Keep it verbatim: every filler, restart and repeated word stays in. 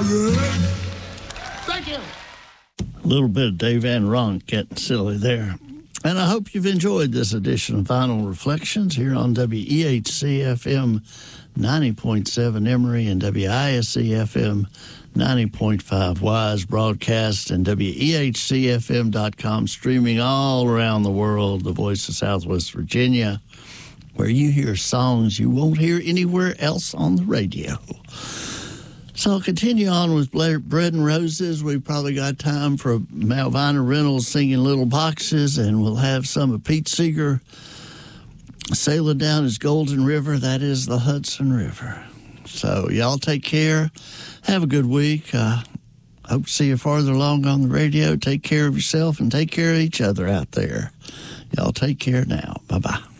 Thank you. A little bit of Dave Van Ronk getting silly there. And I hope you've enjoyed this edition of Vinyl Reflections here on W E H C F M ninety point seven Emory and W I S C F M ninety point five Wise broadcast and W E H C F M dot com, streaming all around the world, the voice of Southwest Virginia, where you hear songs you won't hear anywhere else on the radio. So I'll continue on with Bread and Roses. We've probably got time for Malvina Reynolds singing Little Boxes, and we'll have some of Pete Seeger sailing down his Golden River. That is the Hudson River. So y'all take care. Have a good week. Uh, hope to see you farther along on the radio. Take care of yourself and take care of each other out there. Y'all take care now. Bye-bye.